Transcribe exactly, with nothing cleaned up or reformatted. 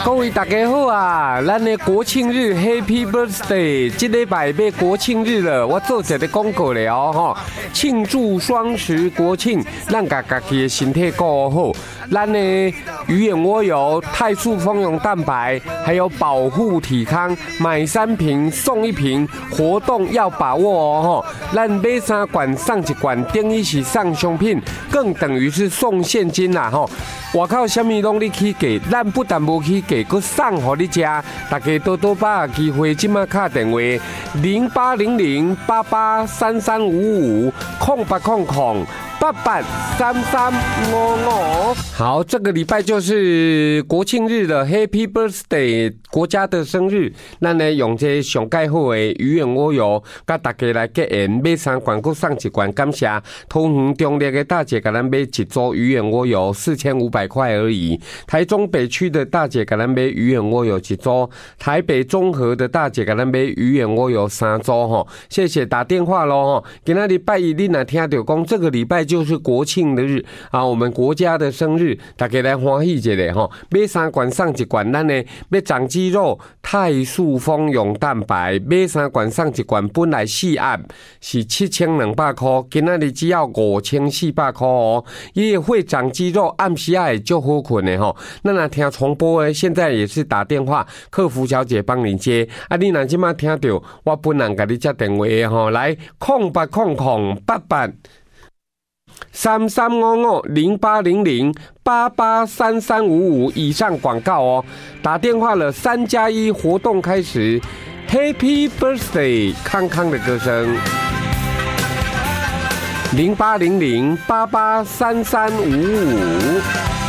各位大家好啊！咱的国庆日 Happy Birthday， 这礼拜要国庆日了，我做一个广告了哦吼，庆祝双十国庆，咱家家己的身体顾好。咱的鱼眼蜗油、泰素蜂蛹蛋白，还有保护体康，买三瓶送一瓶，活动要把握哦吼！咱买三罐送一罐，等于是送商品，更等于是送现金啦吼！外口什么拢你去给，咱不但无去给，佮送互你食，大家多多把握机会，即马打电话零八零零八八三三五五空八空空。八八三三五五，好，这个礼拜就是国庆日了 ，Happy Birthday， 国家的生日。咱呢用这上盖好的鱼眼蜗油，甲大家来结缘，买三罐，佮送一罐，感谢桃园中立的大姐给咱买一组鱼眼蜗油，四千五百块而已。台中北区的大姐给咱买鱼眼蜗油一组，台北中和的大姐给咱买鱼眼蜗油三组吼。谢谢打电话咯吼，今仔礼拜一你若听到讲这个礼拜就是国庆的日啊，我们国家的生日，大家来欢喜一下吼！买三罐送一罐，咱呢要长肌肉，泰素蜂蛹蛋白，买三罐送一罐，本来四盒是七千两百块，今仔日只要五千四百块哦。也会长肌肉，暗时也会足好困的吼。咱若听重播的，现在也是打电话，客服小姐帮你接。啊，你若即马听到，我本人甲你接电话吼，来空八空空八八。三三五五零八零零八八三三五五以上广告哦，打电话了，三加一活动开始 ，Happy Birthday， 康康的歌声，零八零零八八三三五五。